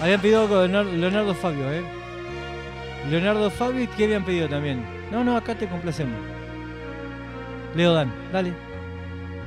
Habían pedido con Leonardo Fabio, Leonardo Fabio, ¿y qué habían pedido también? No, acá te complacemos. Leo Dan, dale.